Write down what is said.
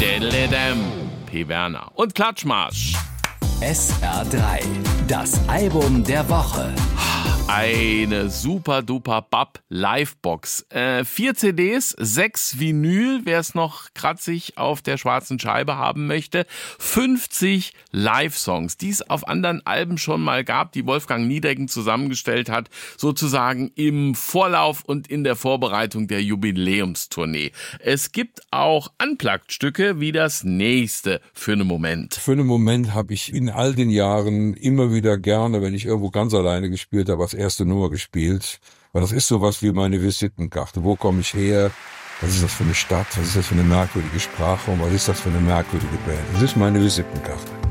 Dädledäm. P. Werner. Und Klatschmarsch. SR3, das Album der Woche. Eine super duper Bab Livebox. 4 CDs, 6 Vinyl, wer es noch kratzig auf der schwarzen Scheibe haben möchte. 50 Live-Songs, die es auf anderen Alben schon mal gab, die Wolfgang Niedecken zusammengestellt hat, sozusagen im Vorlauf und in der Vorbereitung der Jubiläumstournee. Es gibt auch Unplugged-Stücke wie das nächste für einen Moment. Für einen Moment habe ich in all den Jahren immer wieder gerne, wenn ich irgendwo ganz alleine gespielt habe, als erste Nummer gespielt. Weil das ist sowas wie meine Visitenkarte. Wo komme ich her? Was ist das für eine Stadt? Was ist das für eine merkwürdige Sprache? Und was ist das für eine merkwürdige Band? Das ist meine Visitenkarte.